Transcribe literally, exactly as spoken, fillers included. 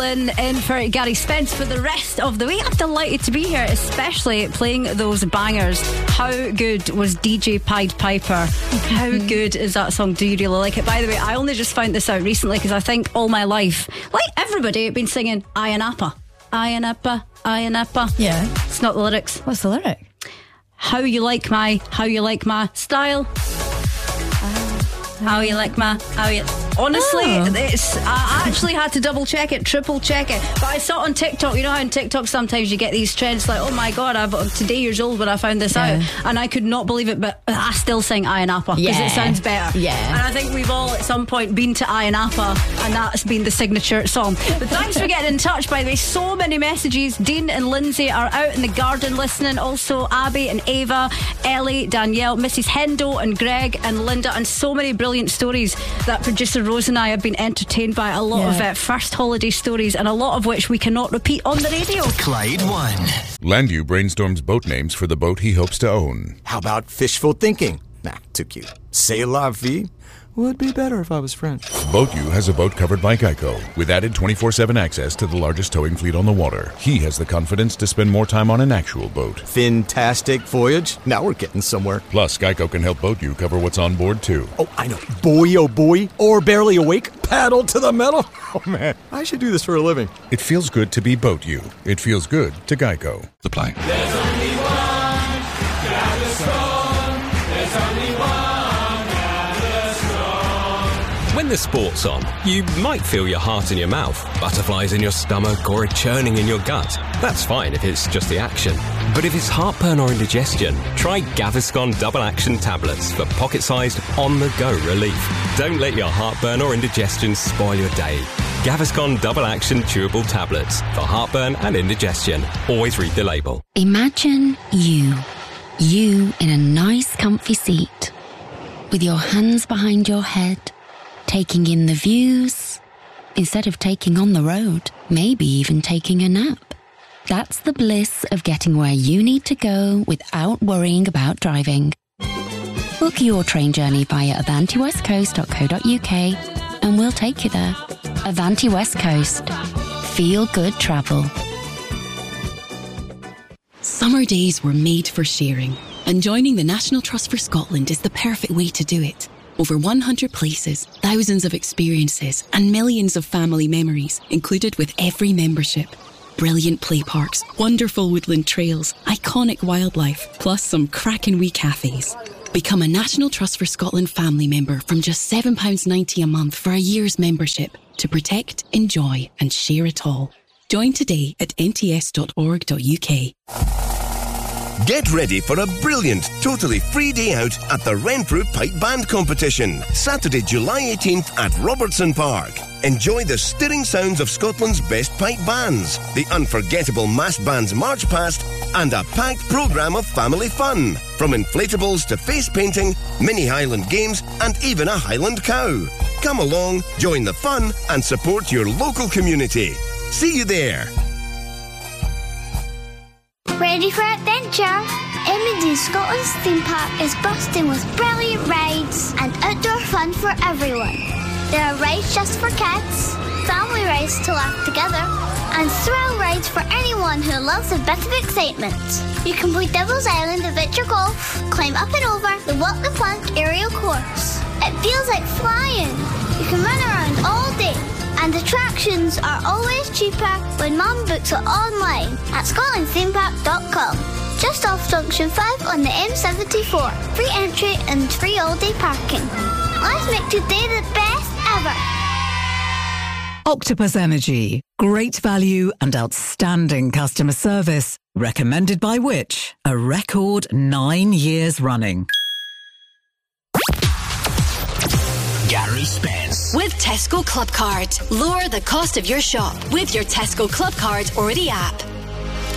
Lynn in for Gary Spence for the rest of the week. I'm delighted to be here, especially playing those bangers. How good was D J Pied Piper? How good is that song? Do you really like it? By the way, I only just found this out recently because I think all my life, like everybody, been singing Iron Appa, Iron Appa, Iron Appa. Yeah. It's not the lyrics. What's the lyric? How you like my, how you like my style. How you like my, how you... Honestly, oh. it's, I actually had to double check it, triple check it. But I saw it on TikTok. You know how on TikTok sometimes you get these trends like, oh my God, I'm today years old when I found this yeah. out. And I could not believe it, but I still sing Iron Appa because yeah. it sounds better. Yeah. And I think we've all at some point been to Iron Appa and that's been the signature song. But thanks for getting in touch, by the way. So many messages. Dean and Lindsay are out in the garden listening. Also Abby and Ava, Ellie, Danielle, Missus Hendo and Greg and Linda, and so many brilliant stories that producer Rose and I have been entertained by. A lot yeah. of uh, first holiday stories, and a lot of which we cannot repeat on the radio. Clyde One. Landu brainstorms boat names for the boat he hopes to own. How about fishful thinking? Nah, too cute. C'est la vie would be better if I was French. BoatU has a boat covered by Geico, with added twenty-four seven access to the largest towing fleet on the water. He has the confidence to spend more time on an actual boat. Fantastic voyage. Now we're getting somewhere. Plus, Geico can help BoatU cover what's on board, too. Oh, I know. Boy, oh boy. Or barely awake. Paddle to the metal. Oh, man. I should do this for a living. It feels good to be BoatU. It feels good to Geico. The play. There's only one Gaviscon. There's only one Gaviscon. When the sport's on, you might feel your heart in your mouth, butterflies in your stomach, or a churning in your gut. That's fine if it's just the action. But if it's heartburn or indigestion, try Gaviscon Double Action Tablets for pocket-sized, on-the-go relief. Don't let your heartburn or indigestion spoil your day. Gaviscon Double Action Chewable Tablets for heartburn and indigestion. Always read the label. Imagine you. You in a nice comfy seat, with your hands behind your head, taking in the views, instead of taking on the road, maybe even taking a nap. That's the bliss of getting where you need to go without worrying about driving. Book your train journey via avanti west coast dot co dot uk and we'll take you there. Avanti West Coast. Feel good travel. Summer days were made for sharing, and joining the National Trust for Scotland is the perfect way to do it. Over one hundred places, thousands of experiences, and millions of family memories included with every membership. Brilliant play parks, wonderful woodland trails, iconic wildlife, plus some cracking wee cafes. Become a National Trust for Scotland family member from just seven pounds ninety a month for a year's membership to protect, enjoy and share it all. Join today at n t s dot org dot u k. Get ready for a brilliant, totally free day out at the Renfrew Pipe Band Competition, Saturday, July eighteenth at Robertson Park. Enjoy the stirring sounds of Scotland's best pipe bands, the unforgettable massed bands march past, and a packed programme of family fun, from inflatables to face painting, mini Highland games, and even a Highland cow. Come along, join the fun, and support your local community. See you there. Ready for adventure? M and D Scotland's theme park is bursting with brilliant rides and outdoor fun for everyone. There are rides just for kids, family rides to laugh together, and thrill rides for anyone who loves a bit of excitement. You can play Devil's Island Adventure Golf, climb up and over the Walk the Plank aerial course. It feels like flying. You can run around all day. And attractions are always cheaper when Mum books it online at scotland theme park dot com. Just off Junction five on the M seventy-four. Free entry and free all-day parking. Let's make today the best ever. Octopus Energy. Great value and outstanding customer service. Recommended by which? A record nine years running. Gary Spence. With Tesco Club Card. Lower the cost of your shop with your Tesco Club Card or the app.